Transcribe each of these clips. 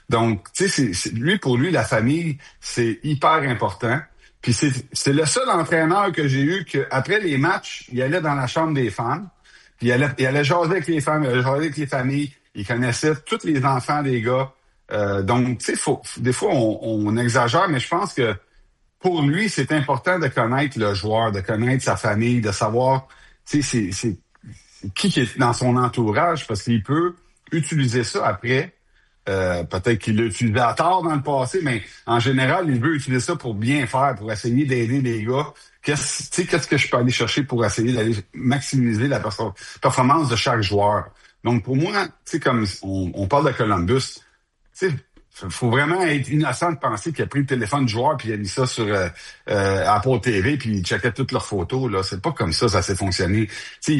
Donc, tu sais, pour lui, la famille, c'est hyper important. Puis c'est le seul entraîneur que j'ai eu que après les matchs, il allait dans la chambre des femmes, puis il allait jaser avec les femmes, il allait jaser avec les familles, il connaissait tous les enfants des gars. Donc, tu sais, des fois, on exagère, mais je pense que pour lui, c'est important de connaître le joueur, de connaître sa famille, de savoir, tu sais, c'est qui est dans son entourage, parce qu'il peut utiliser ça après. Peut-être qu'il l'a utilisé à tort dans le passé, mais en général, il veut utiliser ça pour bien faire, pour essayer d'aider les gars. Qu'est-ce que je peux aller chercher pour essayer d'aller maximiser la performance de chaque joueur? Donc, pour moi, tu sais, comme on parle de Columbus, tu sais, faut vraiment être innocent de penser qu'il a pris le téléphone du joueur puis il a mis ça sur Apple TV puis il checkait toutes leurs photos. Là, c'est pas comme ça s'est fonctionné. Tu sais,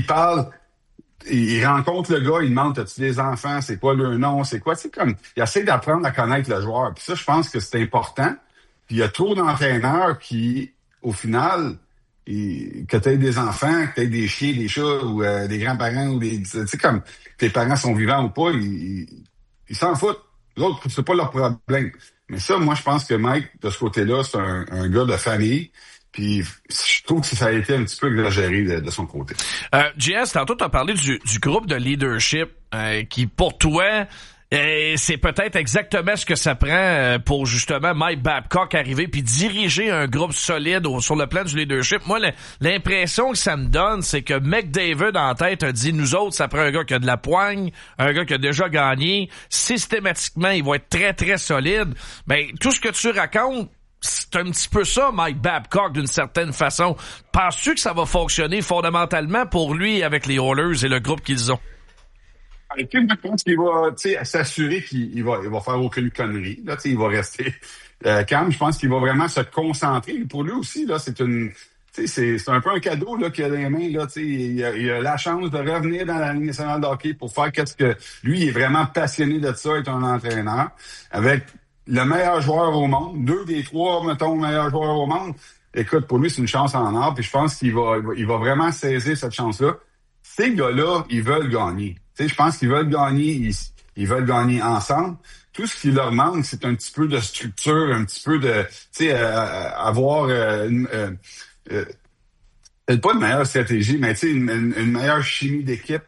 il rencontre le gars, il demande as-tu des enfants, c'est quoi leur nom, c'est quoi, c'est comme il essaie d'apprendre à connaître le joueur. Puis ça, je pense que c'est important. Puis il y a trop d'entraîneurs qui, au final, que tu aies des enfants, que tu aies des chiens, des chats ou des grands-parents ou tu sais comme tes parents sont vivants ou pas, ils s'en foutent. L'autre, c'est pas leur problème. Mais ça, moi, je pense que Mike, de ce côté-là, c'est un gars de famille. Puis je trouve que ça a été un petit peu exagéré de son côté. JS, tantôt, tu as parlé du groupe de leadership qui, pour toi, c'est peut-être exactement ce que ça prend pour justement Mike Babcock arriver puis diriger un groupe solide sur le plan du leadership. Moi, l'impression que ça me donne, c'est que McDavid en tête a dit, nous autres, ça prend un gars qui a de la poigne, un gars qui a déjà gagné. Systématiquement, il va être très, très solide. Ben, tout ce que tu racontes, c'est un petit peu ça, Mike Babcock, d'une certaine façon. Penses-tu que ça va fonctionner fondamentalement pour lui avec les Oilers et le groupe qu'ils ont? Je pense qu'il va s'assurer qu'il va faire aucune connerie. Là, il va rester calme. Je pense qu'il va vraiment se concentrer. Pour lui aussi, là, c'est un peu un cadeau là, qu'il a dans les mains. Là, il a la chance de revenir dans la Ligue nationale de hockey pour faire qu'est-ce que lui il est vraiment passionné de ça, être un entraîneur. Avec le meilleur joueur au monde, 2 des 3, mettons, meilleurs joueurs au monde. Écoute, pour lui, c'est une chance en or. Puis je pense qu'il va vraiment saisir cette chance-là. Ces gars-là, ils veulent gagner. Tu sais, je pense qu'ils veulent gagner. Ils veulent gagner ensemble. Tout ce qui leur manque, c'est un petit peu de structure, un petit peu de, tu sais, avoir pas une meilleure stratégie, mais tu sais, une meilleure chimie d'équipe.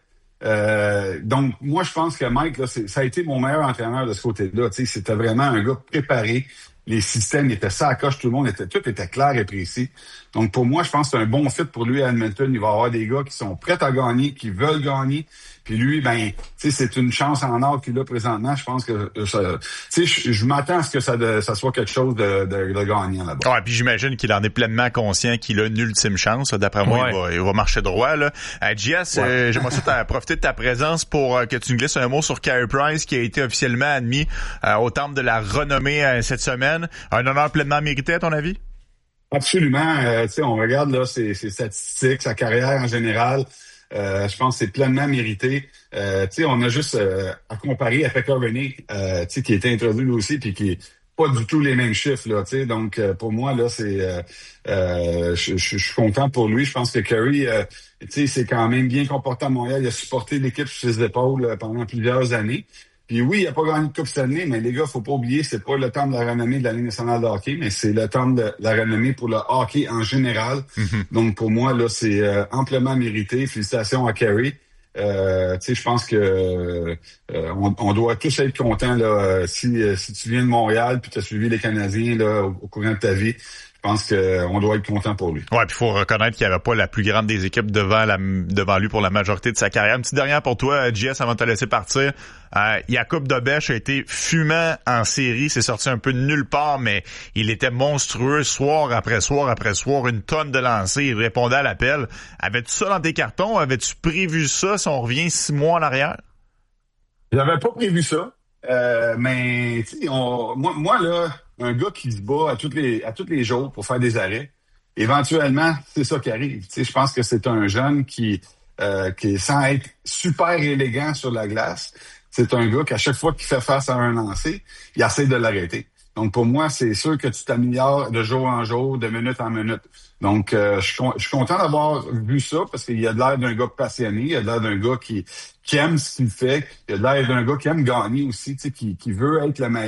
Donc, moi, je pense que Mike, là, ça a été mon meilleur entraîneur de ce côté-là. Tu sais, c'était vraiment un gars préparé. Les systèmes étaient ça à coche, tout était clair et précis. Donc, pour moi, je pense que c'est un bon fit pour lui à Edmonton. Il va avoir des gars qui sont prêts à gagner, qui veulent gagner. Puis lui, ben, tu sais, c'est une chance en or qu'il a présentement. Je pense que, tu sais, je m'attends à ce que ça soit quelque chose de gagnant là-bas. Ouais, puis j'imagine qu'il en est pleinement conscient qu'il a une ultime chance. D'après moi, il va marcher droit, là. JS, j'aimerais ça profiter de ta présence pour que tu nous glisses un mot sur Carey Price, qui a été officiellement admis au Temple de la Renommée cette semaine. Un honneur pleinement mérité, à ton avis? Absolument. Tu sais, on regarde là ses statistiques, sa carrière en général. Je pense que c'est pleinement mérité. Tu sais, on a juste à comparer à Pekka Rinne, tu sais, qui a été introduit lui aussi, puis qui est pas du tout les mêmes chiffres là. Tu sais, donc pour moi là, c'est, je suis content pour lui. Je pense que Carey, tu sais, s'est quand même bien comporté à Montréal. Il a supporté l'équipe sur ses épaules pendant plusieurs années. Puis oui, il n'a pas gagné de Coupe cette année, mais les gars, faut pas oublier, c'est pas le temple de la renommée de la Ligue nationale de hockey, mais c'est le temple de la renommée pour le hockey en général. Mm-hmm. Donc pour moi, là, c'est amplement mérité. Félicitations à Carey. Tu sais, je pense que on doit tous être contents là, si tu viens de Montréal puis tu as suivi les Canadiens là au courant de ta vie. Je pense qu'on doit être content pour lui. Ouais, puis il faut reconnaître qu'il n'y avait pas la plus grande des équipes devant lui pour la majorité de sa carrière. Une petite dernière pour toi, JS, avant de te laisser partir. Jakub Dobeš a été fumant en série, c'est sorti un peu de nulle part, mais il était monstrueux soir après soir après soir, une tonne de lancers, il répondait à l'appel. Avais-tu ça dans tes cartons? Avais-tu prévu ça si on revient 6 mois en arrière? J'avais pas prévu ça, mais tu sais, moi là, un gars qui se bat à tous les jours pour faire des arrêts, éventuellement, c'est ça qui arrive. Tu sais, je pense que c'est un jeune qui sans être super élégant sur la glace, c'est un gars qu'à chaque fois qu'il fait face à un lancer, il essaie de l'arrêter. Donc, pour moi, c'est sûr que tu t'améliores de jour en jour, de minute en minute. Donc, je suis content d'avoir vu ça parce qu'il a l'air d'un gars passionné, il a l'air d'un gars qui aime ce qu'il fait, il a l'air d'un gars qui aime gagner aussi, tu sais, qui veut être le meilleur.